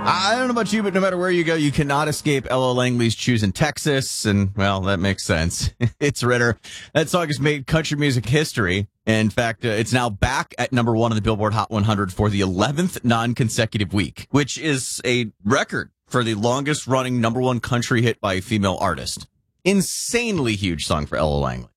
I don't know about you, but no matter where you go, you cannot escape Ella Langley's Choosing Texas. And, well, that makes sense. It's Ritter. That song has made country music history. In fact, it's now back at number one on the Billboard Hot 100 for the 11th non-consecutive week, which is a record for the longest running number one country hit by a female artist. Insanely huge song for Ella Langley.